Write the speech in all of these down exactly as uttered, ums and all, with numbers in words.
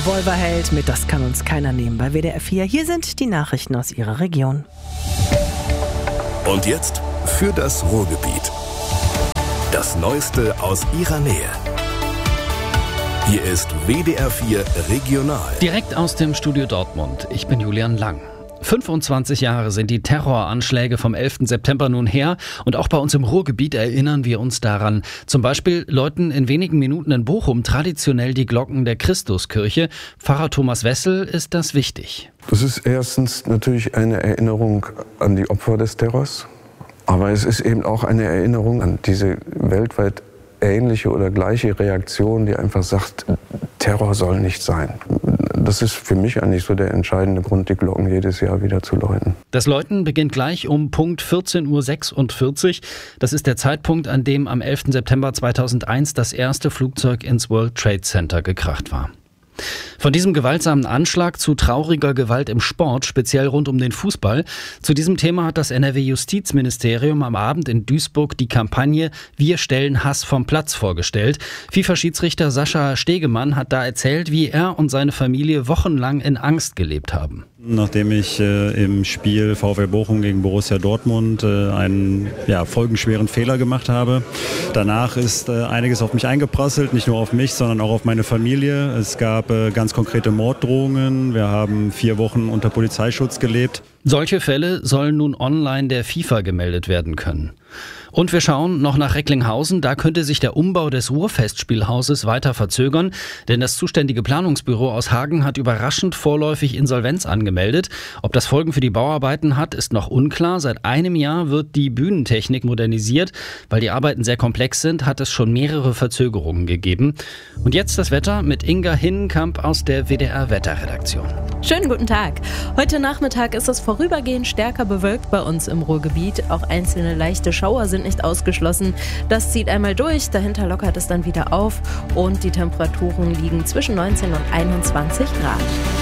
Revolverheld mit Das kann uns keiner nehmen bei W D R vier. Hier sind die Nachrichten aus Ihrer Region. Und jetzt für das Ruhrgebiet. Das Neueste aus Ihrer Nähe. Hier ist W D R vier Regional. Direkt aus dem Studio Dortmund. Ich bin Julian Lang. fünfundzwanzig Jahre sind die Terroranschläge vom elften September nun her und auch bei uns im Ruhrgebiet erinnern wir uns daran. Zum Beispiel läuten in wenigen Minuten in Bochum traditionell die Glocken der Christuskirche. Pfarrer Thomas Wessel ist das wichtig. Das ist erstens natürlich eine Erinnerung an die Opfer des Terrors, aber es ist eben auch eine Erinnerung an diese weltweit ähnliche oder gleiche Reaktion, die einfach sagt, Terror soll nicht sein. Das ist für mich eigentlich so der entscheidende Grund, die Glocken jedes Jahr wieder zu läuten. Das Läuten beginnt gleich um Punkt vierzehn Uhr sechsundvierzig. Das ist der Zeitpunkt, an dem am elften September zweitausendeins das erste Flugzeug ins World Trade Center gekracht war. Von diesem gewaltsamen Anschlag zu trauriger Gewalt im Sport, speziell rund um den Fußball. Zu diesem Thema hat das N R W-Justizministerium am Abend in Duisburg die Kampagne Wir stellen Hass vom Platz vorgestellt. FIFA-Schiedsrichter Sascha Stegemann hat da erzählt, wie er und seine Familie wochenlang in Angst gelebt haben. Nachdem ich äh, im Spiel VfL Bochum gegen Borussia Dortmund äh, einen ja, folgenschweren Fehler gemacht habe. Danach ist äh, einiges auf mich eingeprasselt, nicht nur auf mich, sondern auch auf meine Familie. Es gab äh, ganz konkrete Morddrohungen. Wir haben vier Wochen unter Polizeischutz gelebt. Solche Fälle sollen nun online der FIFA gemeldet werden können. Und wir schauen noch nach Recklinghausen. Da könnte sich der Umbau des Ruhrfestspielhauses weiter verzögern, denn das zuständige Planungsbüro aus Hagen hat überraschend vorläufig Insolvenz angemeldet. Ob das Folgen für die Bauarbeiten hat, ist noch unklar. Seit einem Jahr wird die Bühnentechnik modernisiert. Weil die Arbeiten sehr komplex sind, hat es schon mehrere Verzögerungen gegeben. Und jetzt das Wetter mit Inga Hinnenkamp aus der W D R-Wetterredaktion. Schönen guten Tag. Heute Nachmittag ist es vorübergehend stärker bewölkt bei uns im Ruhrgebiet. Auch einzelne leichte Schauer sind nicht ausgeschlossen. Das zieht einmal durch, dahinter lockert es dann wieder auf und die Temperaturen liegen zwischen neunzehn und einundzwanzig Grad.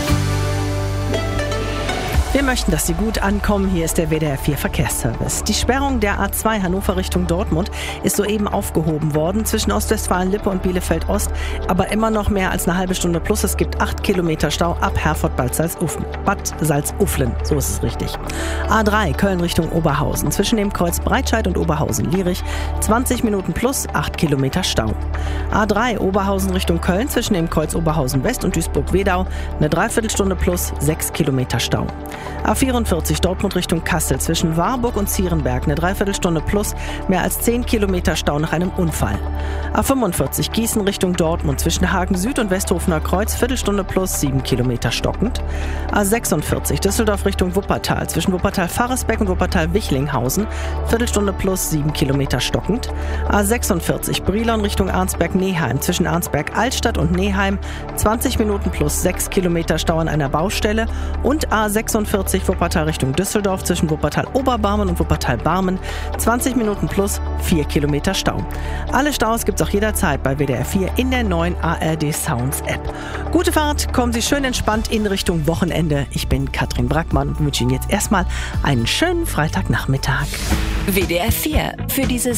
Wir möchten, dass Sie gut ankommen. Hier ist der W D R vier Verkehrsservice. Die Sperrung der A zwei Hannover Richtung Dortmund ist soeben aufgehoben worden zwischen Ostwestfalen-Lippe und Bielefeld-Ost, aber immer noch mehr als eine halbe Stunde plus. Es gibt acht Kilometer Stau ab Herford-Bad Salzuflen. Bad Salzuflen, so ist es richtig. A drei Köln Richtung Oberhausen zwischen dem Kreuz Breitscheid und Oberhausen-Lierich zwanzig Minuten plus, acht Kilometer Stau. A drei Oberhausen Richtung Köln zwischen dem Kreuz Oberhausen-West und Duisburg-Wedau eine Dreiviertelstunde plus, sechs Kilometer Stau. A vierundvierzig Dortmund Richtung Kassel zwischen Warburg und Zierenberg eine Dreiviertelstunde plus, mehr als zehn Kilometer Stau nach einem Unfall. A fünfundvierzig Gießen Richtung Dortmund zwischen Hagen Süd und Westhofener Kreuz Viertelstunde plus, sieben Kilometer stockend. A sechsundvierzig Düsseldorf Richtung Wuppertal zwischen Wuppertal-Faresbeck und Wuppertal-Wichlinghausen Viertelstunde plus, sieben Kilometer stockend. A sechsundvierzig Brilon Richtung Arnsberg-Neheim zwischen Arnsberg-Altstadt und Neheim zwanzig Minuten plus, sechs Kilometer Stau an einer Baustelle. Und A sechsundvierzig Wuppertal Richtung Düsseldorf zwischen Wuppertal-Oberbarmen und Wuppertal-Barmen zwanzig Minuten plus, vier Kilometer Stau. Alle Staus gibt's auch jederzeit bei W D R vier in der neuen A R D Sounds App. Gute Fahrt, kommen Sie schön entspannt in Richtung Wochenende. Ich bin Katrin Brackmann und wünsche Ihnen jetzt erstmal einen schönen Freitagnachmittag. W D R vier für diese